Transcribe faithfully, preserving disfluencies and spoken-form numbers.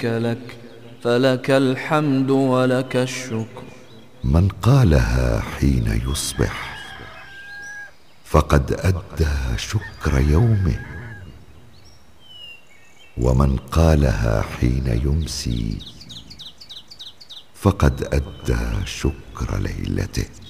لك فلك الحمد ولك الشكر. من قالها حين يصبح فقد أدى شكر يومه، ومن قالها حين يمسي فقد أدى شكر ليلته.